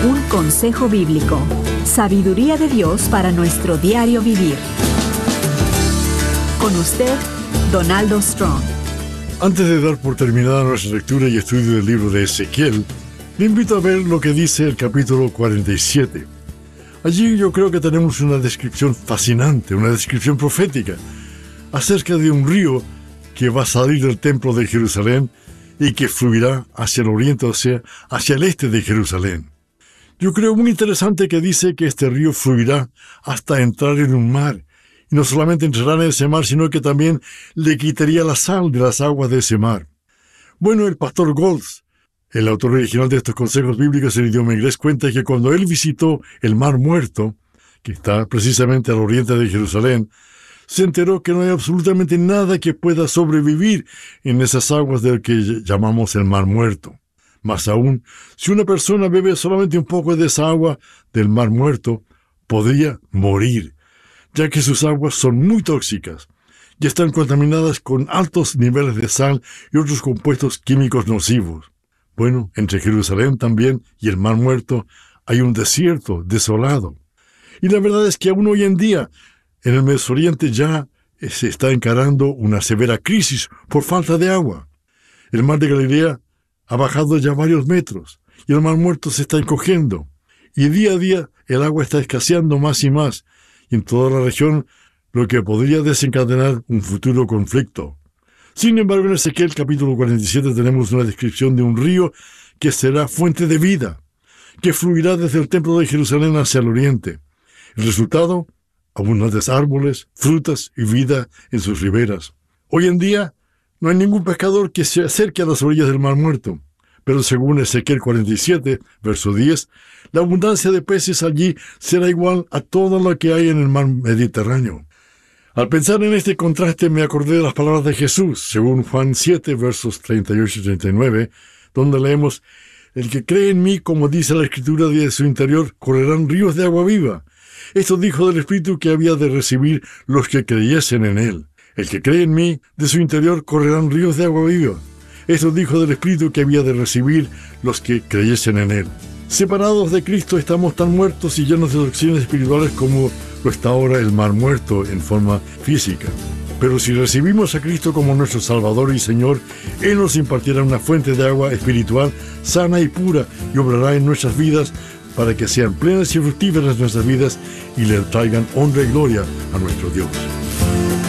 Un consejo bíblico. Sabiduría de Dios para nuestro diario vivir. Con usted, Donaldo Strong. Antes de dar por terminada nuestra lectura y estudio del libro de Ezequiel, le invito a ver lo que dice el capítulo 47. Allí yo creo que tenemos una descripción fascinante, una descripción profética, acerca de un río que va a salir del templo de Jerusalén y que fluirá hacia el oriente, o sea, hacia el este de Jerusalén. Yo creo muy interesante que dice que este río fluirá hasta entrar en un mar. Y no solamente entrará en ese mar, sino que también le quitaría la sal de las aguas de ese mar. Bueno, el pastor Goltz, el autor original de estos consejos bíblicos en idioma inglés, cuenta que cuando él visitó el Mar Muerto, que está precisamente al oriente de Jerusalén, se enteró que no hay absolutamente nada que pueda sobrevivir en esas aguas del que llamamos el Mar Muerto. Más aún, si una persona bebe solamente un poco de esa agua del Mar Muerto, podría morir, ya que sus aguas son muy tóxicas y están contaminadas con altos niveles de sal y otros compuestos químicos nocivos. Bueno, entre Jerusalén también y el Mar Muerto hay un desierto desolado. Y la verdad es que aún hoy en día, en el Medio Oriente ya se está encarando una severa crisis por falta de agua. El mar de Galilea ha bajado ya varios metros y el Mar Muerto se está encogiendo. Y día a día el agua está escaseando más y más, y en toda la región, lo que podría desencadenar un futuro conflicto. Sin embargo, en Ezequiel capítulo 47 tenemos una descripción de un río que será fuente de vida, que fluirá desde el templo de Jerusalén hacia el oriente. El resultado, abundantes árboles, frutas y vida en sus riberas. Hoy en día, no hay ningún pescador que se acerque a las orillas del Mar Muerto, pero según Ezequiel 47, verso 10, la abundancia de peces allí será igual a todo lo que hay en el mar Mediterráneo. Al pensar en este contraste me acordé de las palabras de Jesús, según Juan 7, versos 38 y 39, donde leemos: el que cree en mí, como dice la Escritura, de su interior correrán ríos de agua viva. Esto dijo del Espíritu que había de recibir los que creyesen en él. El que cree en mí, de su interior correrán ríos de agua viva. Esto dijo del Espíritu que había de recibir los que creyesen en él. Separados de Cristo estamos tan muertos y llenos de doctrinas espirituales como lo está ahora el Mar Muerto en forma física. Pero si recibimos a Cristo como nuestro Salvador y Señor, Él nos impartirá una fuente de agua espiritual sana y pura y obrará en nuestras vidas para que sean plenas y fructíferas nuestras vidas y le traigan honra y gloria a nuestro Dios.